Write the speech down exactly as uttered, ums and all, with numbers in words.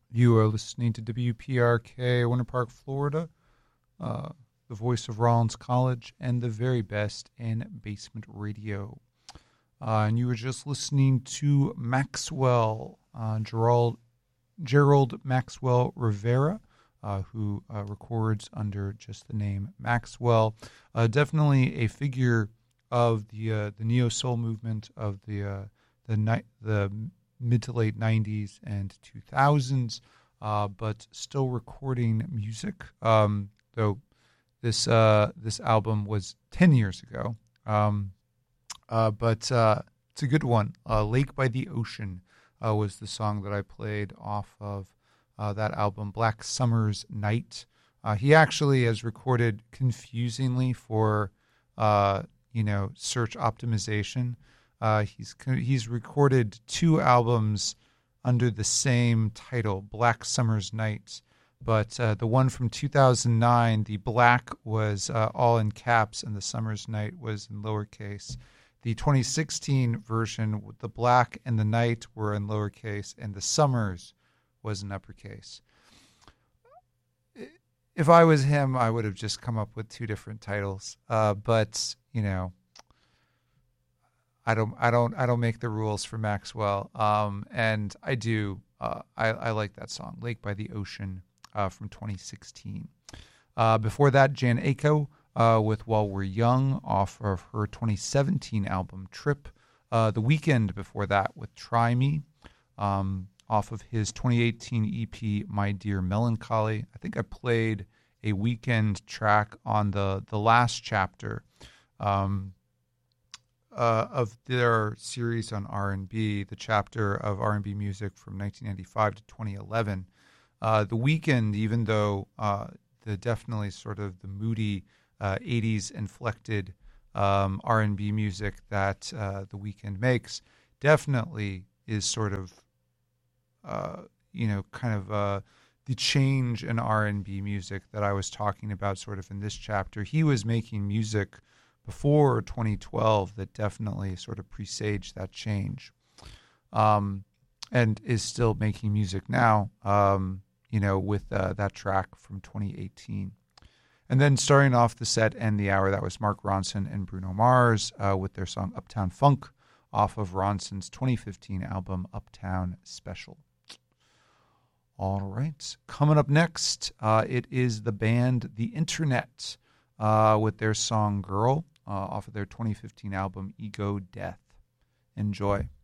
You are listening to W P R K, Winter Park, Florida, uh, the voice of Rollins College, and the very best in basement radio. Uh, and you were just listening to Maxwell, uh, Gerald, Gerald Maxwell Rivera, uh, who uh, records under just the name Maxwell. Uh, definitely a figure of the uh, the neo soul movement of the uh, the ni- the mid to late nineties and two thousands, uh, but still recording music. Um, though this uh, this album was ten years ago. Um, Uh, but uh, it's a good one. Uh, Lake by the Ocean uh, was the song that I played off of uh, that album, Black Summer's Night. Uh, he actually has recorded confusingly for, uh, you know, search optimization. Uh, he's he's recorded two albums under the same title, Black Summer's Night. But uh, the one from two thousand nine, the black was uh, all in caps and the Summer's Night was in lowercase. The twenty sixteen version, the black and the night were in lowercase, and the summers was in uppercase. If I was him, I would have just come up with two different titles. Uh, but you know, I don't, I don't, I don't make the rules for Maxwell. Um, and I do. Uh, I, I like that song, "Lake by the Ocean," uh, from twenty sixteen. Uh, before that, Jan Aiko. Uh, with While We're Young off of her twenty seventeen album Trip. Uh, the Weekend before that with Try Me um, off of his twenty eighteen E P My Dear Melancholy. I think I played a Weekend track on the, the last chapter um, uh, of their series on R and B, the chapter of R and B music from nineteen ninety-five to twenty eleven. Uh, the Weekend, even though uh, the definitely sort of the moody Uh, eighties inflected um, R and B music that uh, The Weeknd makes definitely is sort of, uh, you know, kind of uh, the change in R and B music that I was talking about sort of in this chapter. He was making music before twenty twelve that definitely sort of presaged that change, um, and is still making music now, um, you know, with uh, that track from twenty eighteen. And then starting off the set and the hour, that was Mark Ronson and Bruno Mars uh, with their song Uptown Funk off of Ronson's twenty fifteen album Uptown Special. All right. Coming up next, uh, it is the band The Internet uh, with their song Girl uh, off of their twenty fifteen album Ego Death. Enjoy.